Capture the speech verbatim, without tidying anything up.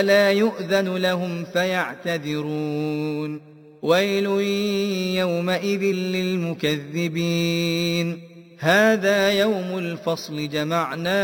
لا يؤذن لهم فيعتذرون ويل يومئذ للمكذبين هذا يوم الفصل جمعناه